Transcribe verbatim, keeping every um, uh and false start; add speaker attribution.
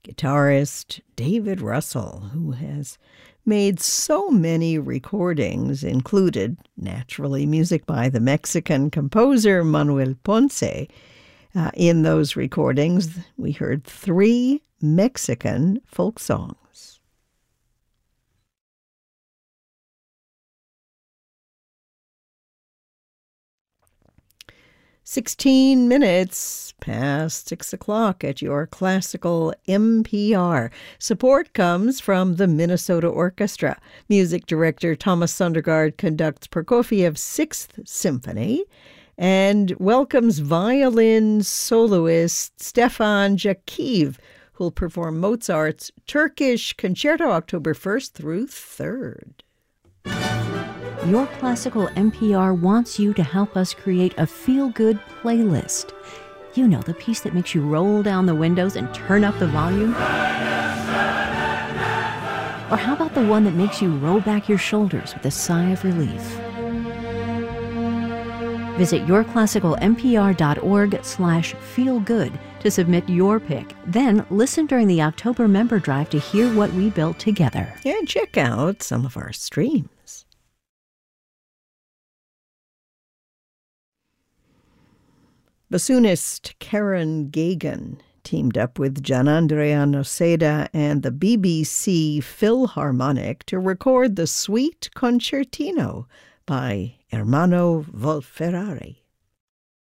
Speaker 1: guitarist David Russell, who has made so many recordings, included, naturally, music by the Mexican composer Manuel Ponce. Uh, in those recordings, we heard three Mexican folk songs. Sixteen minutes past six o'clock at your classical N P R. Support comes from the Minnesota Orchestra. Music director Thomas Sundergaard conducts Prokofiev's Sixth Symphony and welcomes violin soloist Stefan Jakiv, who'll perform Mozart's Turkish Concerto October first through third.
Speaker 2: Your Classical N P R wants you to help us create a feel-good playlist. You know, the piece that makes you roll down the windows and turn up the volume? Or how about the one that makes you roll back your shoulders with a sigh of relief? Visit yourclassicalnpr.org slash feelgood to submit your pick. Then listen during the October member drive to hear what we built together.
Speaker 1: And check out some of our streams. Bassoonist Karen Gagan teamed up with Gianandrea Noseda and the B B C Philharmonic to record the Suite Concertino by Ermanno Wolf-Ferrari.